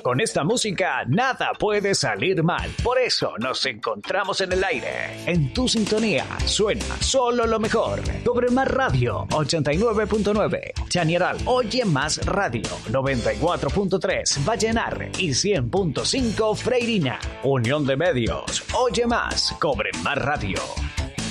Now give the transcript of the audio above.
Con esta música nada puede salir mal. Por eso nos encontramos en el aire. En tu sintonía suena solo lo mejor. Cobre Más Radio 89.9. Chañaral Oye Más Radio 94.3. Vallenar y 100.5 Freirina. Unión de Medios. Oye Más. Cobre Más Radio.